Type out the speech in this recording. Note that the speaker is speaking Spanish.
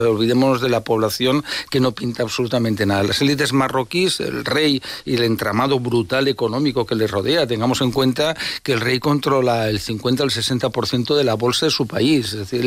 Olvidémonos de la población que no pinta absolutamente nada. Las élites marroquíes, el rey y el entramado brutal económico que les rodea. Tengamos en cuenta que el rey controla el 50 al 60% de la bolsa de su país. Es decir,